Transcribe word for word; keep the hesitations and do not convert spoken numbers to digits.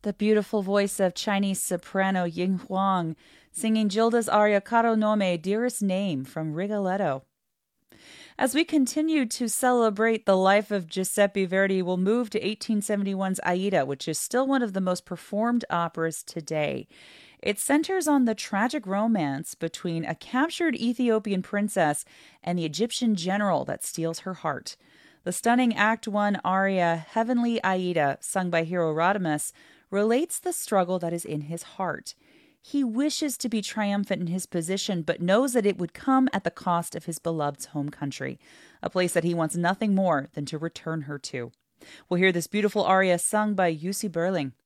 The beautiful voice of Chinese soprano Ying Huang singing Gilda's aria Caro Nome, Dearest Name from Rigoletto. As we continue to celebrate the life of Giuseppe Verdi, we'll move to eighteen seventy-one's Aida, which is still one of the most performed operas today. It centers on the tragic romance between a captured Ethiopian princess and the Egyptian general that steals her heart. The stunning Act One aria, Heavenly Aida, sung by Hieronymus, relates the struggle that is in his heart. He wishes to be triumphant in his position, but knows that it would come at the cost of his beloved's home country, a place that he wants nothing more than to return her to. We'll hear this beautiful aria sung by Jussi Björling.